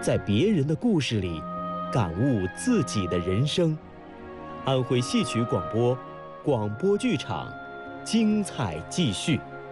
在别人的故事里感悟自己的人生。安徽戏曲广播，广播剧场，精彩继续。